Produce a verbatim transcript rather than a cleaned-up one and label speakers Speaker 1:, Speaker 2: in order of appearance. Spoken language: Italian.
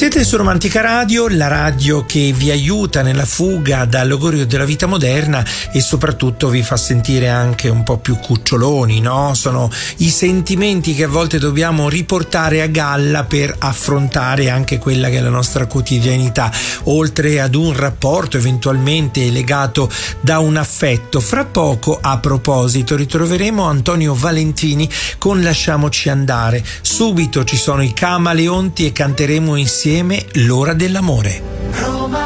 Speaker 1: Siete su Romantica Radio, la radio che vi aiuta nella fuga dal logorio della vita moderna e soprattutto vi fa sentire anche un po' più cuccioloni, no? Sono i sentimenti che a volte dobbiamo riportare a galla per affrontare anche quella che è la nostra quotidianità, oltre ad un rapporto eventualmente legato da un affetto. Fra poco, a proposito, ritroveremo Antonio Valentini con Lasciamoci andare. Subito ci sono i Camaleonti e canteremo insieme L'ora dell'amore.